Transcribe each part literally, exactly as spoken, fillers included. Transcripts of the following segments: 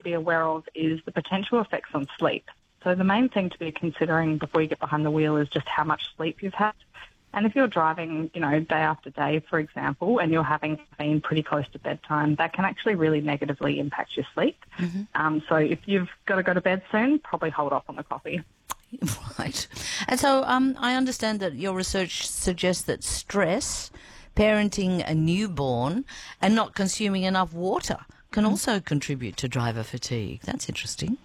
be aware of is the potential effects on sleep. So the main thing to be considering before you get behind the wheel is just how much sleep you've had. And if you're driving, you know, day after day, for example, and you're having caffeine pretty close to bedtime, that can actually really negatively impact your sleep. Mm-hmm. Um, so if you've got to go to bed soon, probably hold off on the coffee. Right. And so um, I understand that your research suggests that stress, parenting a newborn, and not consuming enough water can mm-hmm. also contribute to driver fatigue. That's interesting.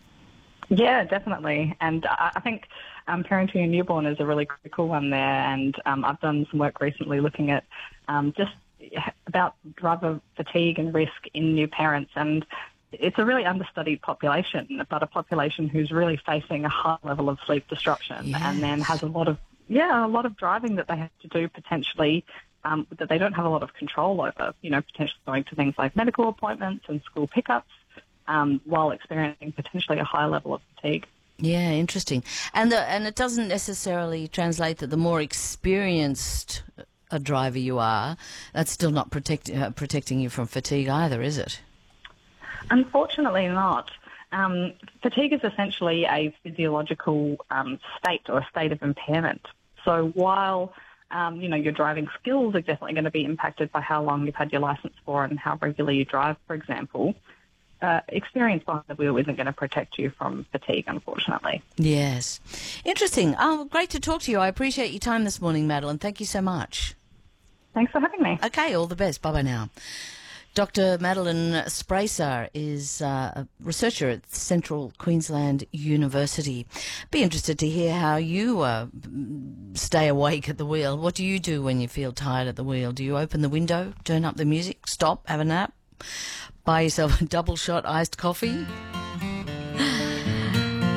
Yeah, definitely. And I think um, parenting a newborn is a really critical one there. And um, I've done some work recently looking at um, just about driver fatigue and risk in new parents. And it's a really understudied population, but a population who's really facing a high level of sleep disruption yes. and then has a lot of, yeah, a lot of driving that they have to do potentially um, that they don't have a lot of control over, you know, potentially going to things like medical appointments and school pickups. Um, while experiencing potentially a high level of fatigue. Yeah, interesting. And the, and it doesn't necessarily translate that the more experienced a driver you are, that's still not protect, uh, protecting you from fatigue either, is it? Unfortunately not. Um, fatigue is essentially a physiological um, state or a state of impairment. So while um, you know, your driving skills are definitely going to be impacted by how long you've had your license for and how regularly you drive, for example, Uh, experience behind the wheel isn't going to protect you from fatigue, unfortunately. Yes. Interesting. Oh, great to talk to you. I appreciate your time this morning, Madeline. Thank you so much. Thanks for having me. Okay, all the best. Bye-bye now. Doctor Madeline Spracer is uh, a researcher at Central Queensland University. Be interested to hear how you uh, stay awake at the wheel. What do you do when you feel tired at the wheel? Do you open the window, turn up the music, stop, have a nap? Buy yourself a double shot iced coffee.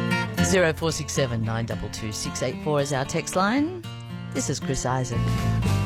zero four six seven nine two two six eight four is our text line. This is Chris Isaac.